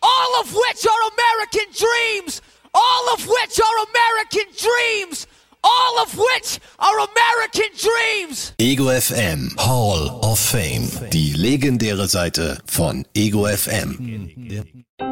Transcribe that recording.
all of which are American dreams, all of which are American dreams, all of which are American dreams. Ego FM Hall of Fame. Die legendäre Seite von Ego FM.